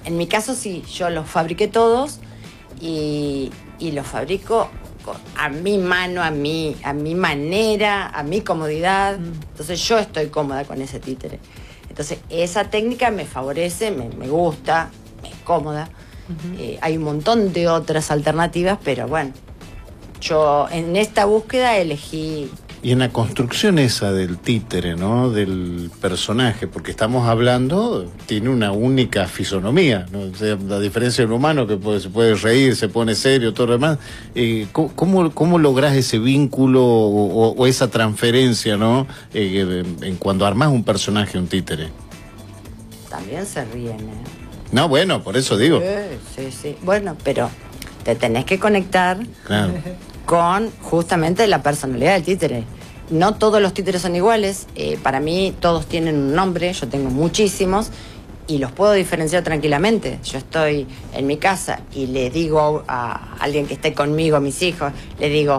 en mi caso sí, yo los fabriqué todos y los fabrico a mi mano, a mi manera, a mi comodidad. Entonces yo estoy cómoda con ese títere. Entonces esa técnica me favorece, me gusta, me es cómoda. Hay un montón de otras alternativas, pero bueno, yo en esta búsqueda elegí. Y en la construcción esa del títere, ¿no? Del personaje, porque estamos hablando, tiene una única fisonomía, ¿no? O sea, la diferencia del humano, que se puede reír, se pone serio, todo lo demás. ¿Cómo lográs ese vínculo o esa transferencia, ¿no? En cuando armás un personaje, un títere. También se ríen, No, bueno, por eso digo. Sí. Bueno, pero te tenés que conectar. Claro. Con justamente la personalidad del títere. No todos los títeres son iguales. Para mí todos tienen un nombre, yo tengo muchísimos y los puedo diferenciar tranquilamente. Yo estoy en mi casa y le digo a alguien que esté conmigo, a mis hijos, le digo,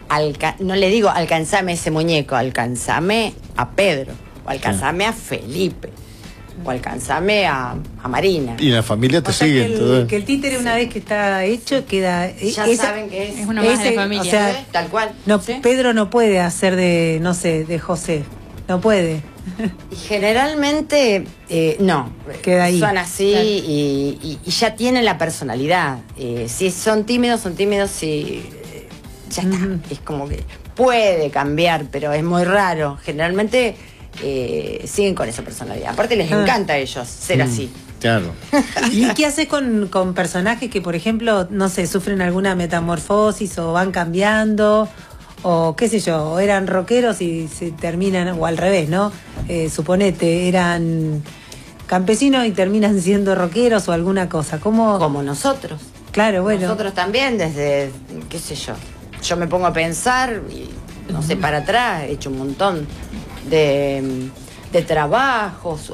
no le digo alcanzame ese muñeco, alcanzame a Pedro, o alcanzame a Felipe, o alcanzame a Marina. Y la familia te sigue. Que el títere una vez que está hecho queda... Ya saben que es una más de la familia. O sea, tal cual. No, ¿sí? Pedro no puede hacer de, no sé, de José. No puede. Y generalmente no. Queda ahí. Son así, claro. y ya tienen la personalidad. Si son tímidos, si ya está. Es como que puede cambiar, pero es muy raro. Generalmente siguen con esa personalidad. Aparte les encanta a ellos ser así. Claro. ¿Y qué haces con personajes que, por ejemplo, no sé, sufren alguna metamorfosis o van cambiando? O qué sé yo, o eran rockeros y se terminan, o al revés, ¿no? Suponete, eran campesinos y terminan siendo rockeros o alguna cosa. ¿Cómo? Como nosotros. Claro, bueno. Nosotros también, desde, qué sé yo. Yo me pongo a pensar y, no sé, para atrás, he hecho un montón de trabajos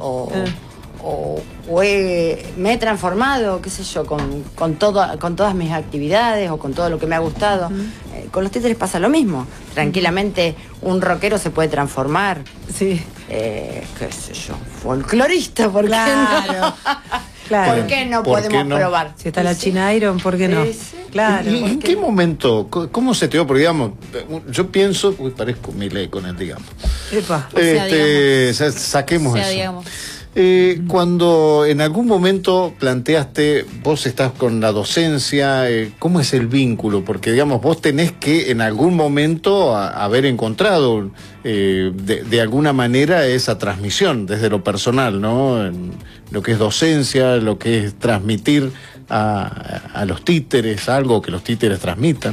me he transformado, qué sé yo, con todas mis actividades o con todo lo que me ha gustado. Con los títeres pasa lo mismo. Tranquilamente un rockero se puede transformar. Sí. Qué sé yo, folclorista, ¿por qué no? Claro. ¿Por qué no podemos probar? Si está la China Iron, ¿por qué no? Sí. Claro. ¿Y en qué momento? ¿Cómo se te dio? Porque, digamos, yo pienso, parezco Milei con él, digamos. Epa. Saquemos eso. Digamos. Cuando en algún momento planteaste, vos estás con la docencia, ¿cómo es el vínculo? Porque, digamos, vos tenés que en algún momento haber encontrado de alguna manera esa transmisión desde lo personal, ¿no? En lo que es docencia, lo que es transmitir a los títeres, algo que los títeres transmitan.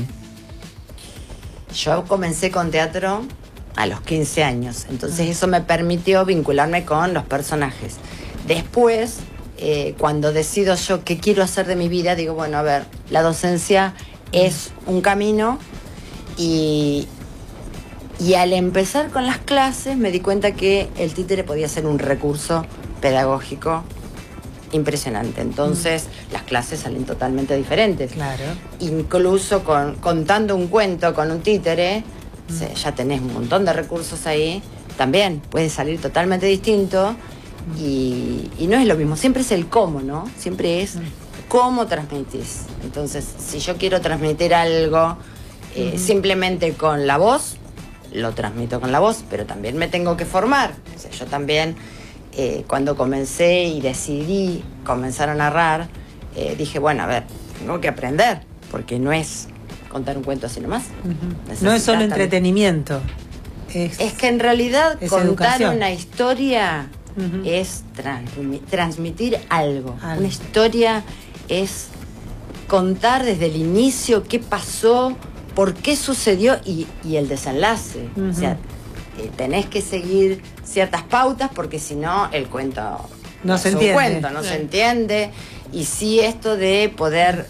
Yo comencé con teatro a los 15 años, entonces eso me permitió vincularme con los personajes. Después, cuando decido yo qué quiero hacer de mi vida, digo, bueno, a ver, la docencia es un camino y al empezar con las clases me di cuenta que el títere podía ser un recurso pedagógico impresionante. Entonces las clases salen totalmente diferentes. Claro. Incluso contando un cuento con un títere, ya tenés un montón de recursos ahí, también puede salir totalmente distinto y no es lo mismo, siempre es el cómo, ¿no? Siempre es cómo transmitís. Entonces, si yo quiero transmitir algo simplemente con la voz, lo transmito con la voz, pero también me tengo que formar. O sea, yo también, cuando comencé y decidí comenzar a narrar, dije, bueno, a ver, tengo que aprender, porque no es contar un cuento así nomás. No es solo entretenimiento. Es que en realidad contar educación. una historia es transmitir algo. Una historia es contar desde el inicio qué pasó, por qué sucedió y el desenlace. O sea, tenés que seguir ciertas pautas porque si no el cuento no se entiende. Cuento, no se entiende. Y sí, esto de poder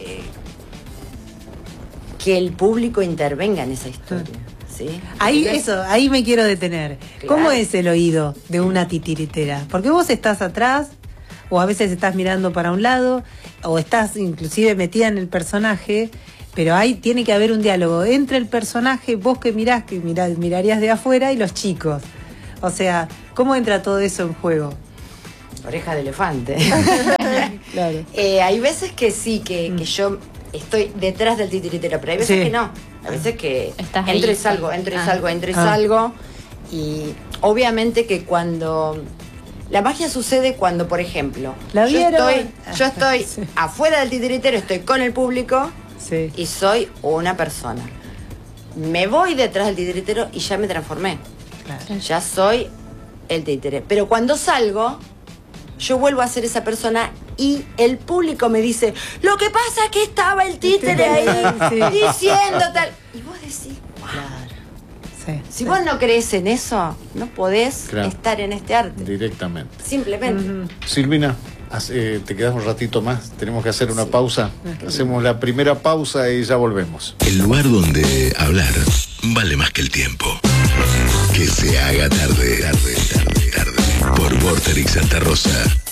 que el público intervenga en esa historia. ¿Sí? Ahí me quiero detener. Claro. ¿Cómo es el oído de una titiritera? Porque vos estás atrás, o a veces estás mirando para un lado, o estás inclusive metida en el personaje, pero ahí tiene que haber un diálogo entre el personaje, vos que mirarías de afuera, y los chicos. O sea, ¿cómo entra todo eso en juego? Oreja de elefante. Claro. Hay veces que sí, que yo estoy detrás del titiritero, pero hay veces que no. Hay veces que Estás entro y ahí. salgo, entro y salgo. Y obviamente que cuando... La magia sucede cuando, por ejemplo, ¿La yo vieron? estoy Sí. afuera del titiritero, estoy con el público Sí. y soy una persona. Me voy detrás del titiritero y ya me transformé. Claro. Ya soy el títere. Pero cuando salgo, yo vuelvo a ser esa persona y el público me dice, lo que pasa es que estaba el títere ahí Sí. diciendo tal. Y vos decís, wow. Claro. Sí. Si vos no crees en eso, no podés Claro. estar en este arte. Directamente. Simplemente. Silvina, te quedas un ratito más. Tenemos que hacer una pausa. Hacemos la primera pausa y ya volvemos. El lugar donde hablar vale más que el tiempo. Que se haga tarde. Por Vorterix Santa Rosa.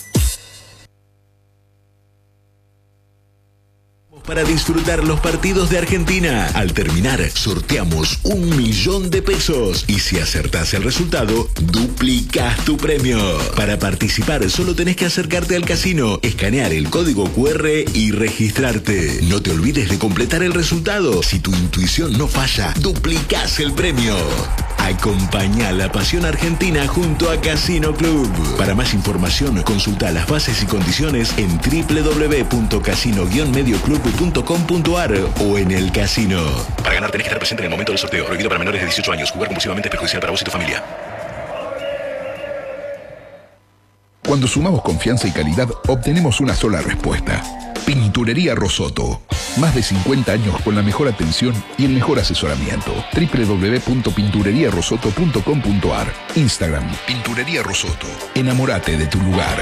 Para disfrutar los partidos de Argentina. Al terminar, sorteamos 1 millón de pesos. Y si acertás el resultado, duplicás tu premio. Para participar, solo tenés que acercarte al casino, escanear el código QR y registrarte. No te olvides de completar el resultado. Si tu intuición no falla, duplicás el premio. Acompañá la pasión argentina junto a Casino Club. Para más información, consulta las bases y condiciones en www.casino-medioclub.com.ar o en el casino. Para ganar tenés que estar presente en el momento del sorteo. Prohibido para menores de 18 años. Jugar compulsivamente es perjudicial para vos y tu familia. Cuando sumamos confianza y calidad, obtenemos una sola respuesta. Pinturería Rosoto. Más de 50 años con la mejor atención y el mejor asesoramiento. www.pintureriarosoto.com.ar. Instagram, Pinturería Rosoto. Enamórate de tu lugar.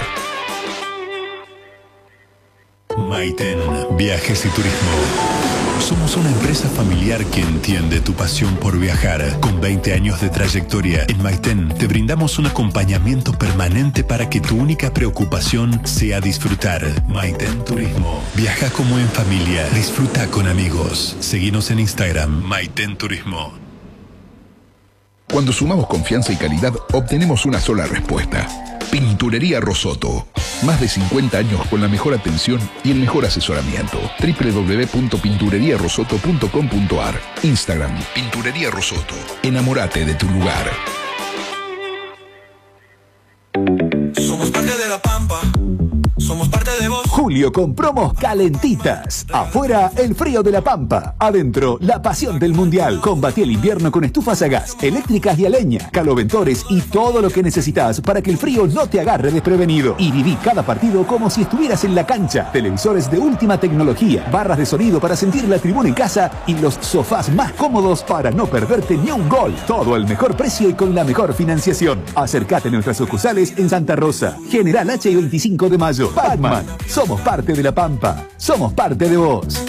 Maiten, Viajes y Turismo. Somos una empresa familiar que entiende tu pasión por viajar. Con 20 años de trayectoria, en Maiten te brindamos un acompañamiento permanente para que tu única preocupación sea disfrutar. Maiten Turismo. Viaja como en familia, disfruta con amigos. Seguinos en Instagram, Maiten Turismo. Cuando sumamos confianza y calidad, obtenemos una sola respuesta. Pinturería Rosoto. Más de 50 años con la mejor atención y el mejor asesoramiento. www.pintureriarosoto.com.ar. Instagram, Pinturería Rosoto. Enamórate de tu lugar. Somos parte de la Pampa. Somos parte de vos. Julio con promos calentitas. Afuera, el frío de la Pampa. Adentro, la pasión del Mundial. Combatí el invierno con estufas a gas, eléctricas y a leña, caloventores y todo lo que necesitas para que el frío no te agarre desprevenido. Y viví cada partido como si estuvieras en la cancha. Televisores de última tecnología, barras de sonido para sentir la tribuna en casa y los sofás más cómodos para no perderte ni un gol. Todo al mejor precio y con la mejor financiación. Acércate a nuestras sucursales en Santa Rosa, General H y 25 de Mayo. Batman, somos parte de la Pampa, somos parte de vos.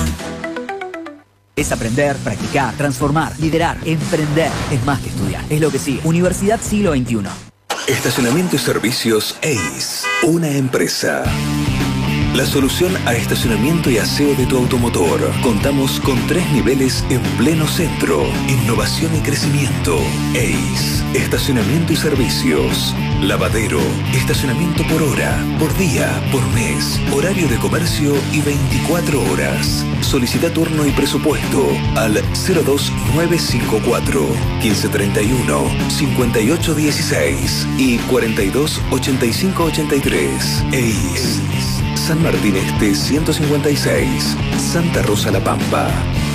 Es aprender, practicar, transformar, liderar, emprender. Es más que estudiar. Es lo que sigue. Universidad Siglo XXI. Estacionamiento y Servicios ACE. Una empresa. La solución a estacionamiento y aseo de tu automotor. Contamos con 3 niveles en pleno centro. Innovación y crecimiento. ACE. Estacionamiento y servicios. Lavadero. Estacionamiento por hora, por día, por mes. Horario de comercio y 24 horas. Solicita turno y presupuesto al 02954 1531 5816 y 42 85 83. ACE. San Martín Este 156, Santa Rosa La Pampa.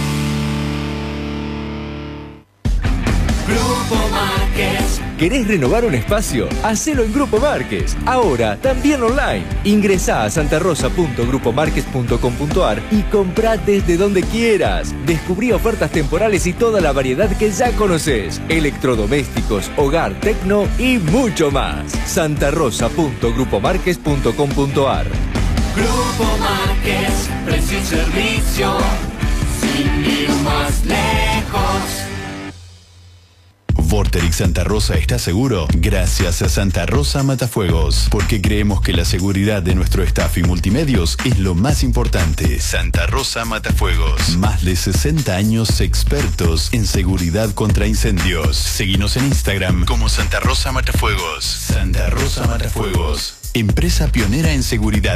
Grupo Márquez. ¿Querés renovar un espacio? Hacelo en Grupo Márquez. Ahora, también online. Ingresá a santarosa.grupomarquez.com.ar y comprá desde donde quieras. Descubrí ofertas temporales y toda la variedad que ya conoces. Electrodomésticos, hogar, tecno y mucho más. santarosa.grupomarquez.com.ar. Grupo Márquez, precio y servicio, sin ir más lejos. Vorterix Santa Rosa está seguro gracias a Santa Rosa Matafuegos, porque creemos que la seguridad de nuestro staff y multimedios es lo más importante. Santa Rosa Matafuegos, más de 60 años expertos en seguridad contra incendios. Seguinos en Instagram como Santa Rosa Matafuegos. Santa Rosa Matafuegos, empresa pionera en seguridad